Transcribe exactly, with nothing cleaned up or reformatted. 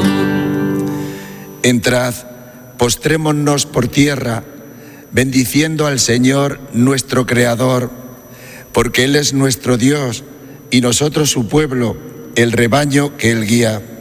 Entrad, postrémonos por tierra, bendiciendo al Señor nuestro Creador, porque Él es nuestro Dios y nosotros su pueblo, el rebaño que Él guía.